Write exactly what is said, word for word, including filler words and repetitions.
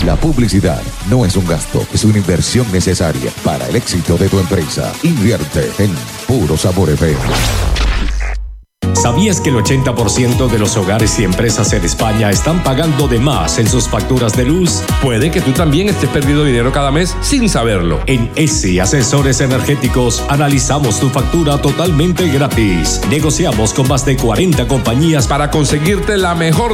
La publicidad no es un gasto, es una inversión necesaria para el éxito de tu empresa. Invierte en Puro Sabor F M. ¿Sabías que el ochenta por ciento de los hogares y empresas en España están pagando de más en sus facturas de luz? Puede que tú también estés perdiendo dinero cada mes sin saberlo. En E S I Asesores Energéticos analizamos tu factura totalmente gratis. Negociamos con más de cuarenta compañías para conseguirte la mejor